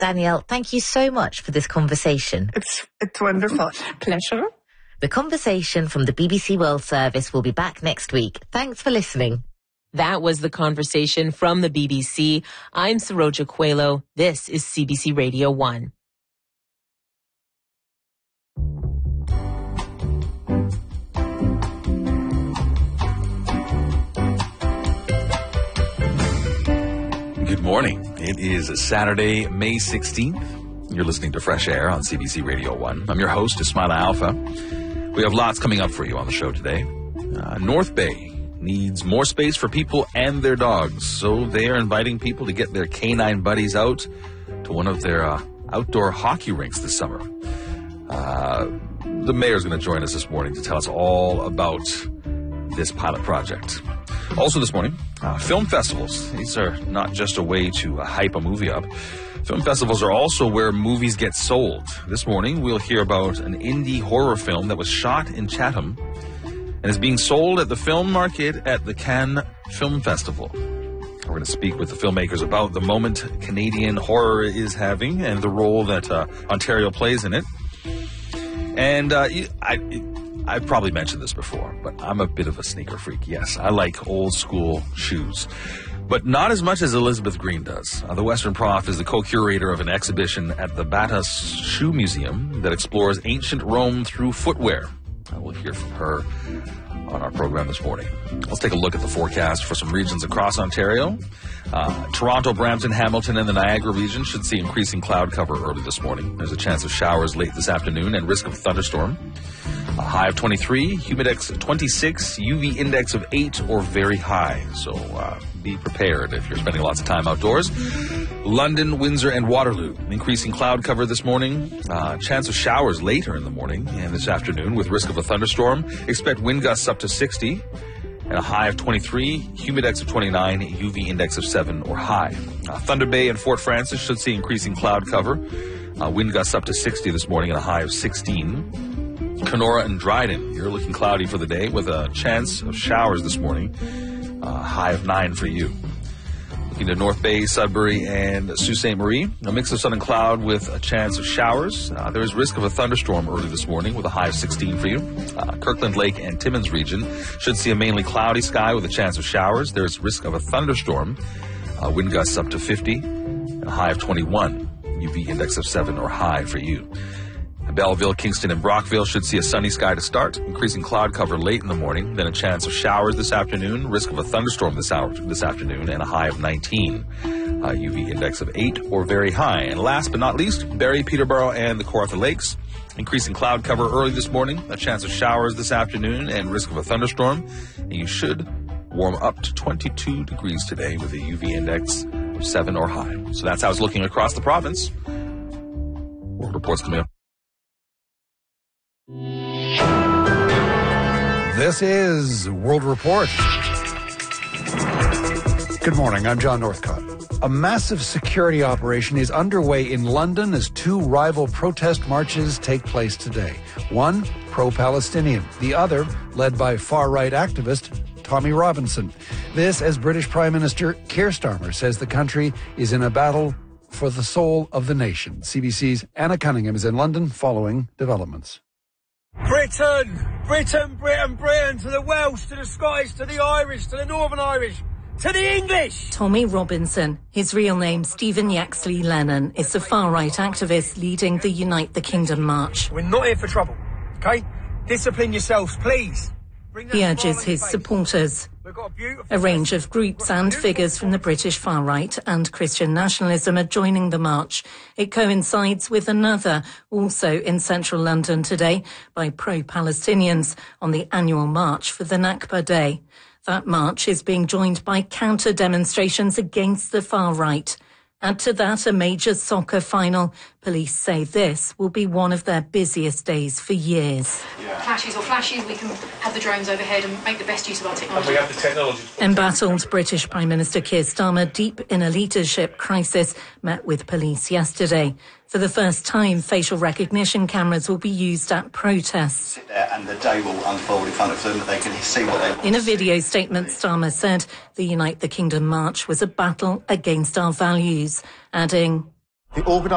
Danielle, thank you so much for this conversation. It's wonderful. Pleasure. The Conversation from the BBC World Service will be back next week. Thanks for listening. That was The Conversation from the BBC. I'm Saroja Coelho. This is CBC Radio 1. Good morning. It is Saturday, May 16th. You're listening to Fresh Air on CBC Radio 1. I'm your host, Ismaila Alfa. We have lots coming up for you on the show today. North Bay needs more space for people and their dogs, so they are inviting people to get their canine buddies out to one of their outdoor hockey rinks this summer. The mayor's going to join us this morning to tell us all about this pilot project. Also this morning, film festivals. These are not just a way to hype a movie up. Film festivals are also where movies get sold. This morning, we'll hear about an indie horror film that was shot in Chatham and is being sold at the film market at the Cannes Film Festival. We're going to speak with the filmmakers about the moment Canadian horror is having and the role that Ontario plays in it. And I've probably mentioned this before, but I'm a bit of a sneaker freak. Yes, I like old school shoes, but not as much as Elizabeth Green does. The Western Prof is the co-curator of an exhibition at the Bata Shoe Museum that explores ancient Rome through footwear. We'll hear from her on our program this morning. Let's take a look at the forecast for some regions across Ontario. Toronto, Brampton, Hamilton, and the Niagara region should see increasing cloud cover early this morning. There's a chance of showers late this afternoon and risk of thunderstorm. A high of 23, humidex 26, UV index of 8 or very high. So be prepared if you're spending lots of time outdoors. London, Windsor, and Waterloo. Increasing cloud cover this morning. Chance of showers later in the morning and this afternoon with risk of a thunderstorm. Expect wind gusts up to 60 and a high of 23, humidex of 29, UV index of 7 or high. Thunder Bay and Fort Frances should see increasing cloud cover. Wind gusts up to 60 this morning and a high of 16. Kenora and Dryden, you're looking cloudy for the day with a chance of showers this morning. High of 9 for you. Looking to North Bay, Sudbury, and Sault Ste. Marie, a mix of sun and cloud with a chance of showers. There is risk of a thunderstorm early this morning with a high of 16 for you. Kirkland Lake and Timmins region should see a mainly cloudy sky with a chance of showers. There's risk of a thunderstorm. Wind gusts up to 50 and a high of 21. UV index of 7 or high for you. Belleville, Kingston, and Brockville should see a sunny sky to start, increasing cloud cover late in the morning, then a chance of showers this afternoon, risk of a thunderstorm this afternoon, and a high of 19. UV index of 8 or very high. And last but not least, Barrie, Peterborough, and the Kawartha Lakes. Increasing cloud cover early this morning, a chance of showers this afternoon, and risk of a thunderstorm. And you should warm up to 22 degrees today with a UV index of 7 or high. So that's how it's looking across the province. World Report's coming up. This is World Report. Good morning, I'm John Northcott. A massive security operation is underway in London as two rival protest marches take place today. One, pro-Palestinian. The other, led by far-right activist Tommy Robinson. This as British Prime Minister Keir Starmer says the country is in a battle for the soul of the nation. CBC's Anna Cunningham is in London following developments. Britain, Britain, Britain, Britain, to the Welsh, to the Scottish, to the Irish, to the Northern Irish, to the English! Tommy Robinson, his real name Stephen Yaxley Lennon, is the far-right activist leading the Unite the Kingdom march. We're not here for trouble, OK? Discipline yourselves, please. He urges his supporters. A range of groups and figures from the British far-right and Christian nationalism are joining the march. It coincides with another, also in central London today, by pro-Palestinians on the annual March for the Nakba Day. That march is being joined by counter-demonstrations against the far-right. Add to that a major soccer final. Police say this will be one of their busiest days for years. Clashes or flashes, we can have the drones overhead and make the best use of our technology. And we have the technology. Embattled British Prime Minister Keir Starmer, deep in a leadership crisis, met with police yesterday. For the first time, facial recognition cameras will be used at protests. Sit there and the day will unfold in front of them, that they can see what they want. In a video statement, Starmer said the Unite the Kingdom march was a battle against our values, adding, The